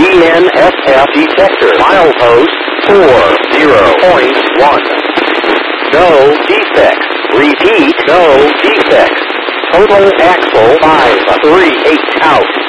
DNSF detector. Milepost 40.1. No defects. Repeat, no defects. Total axle 538 out.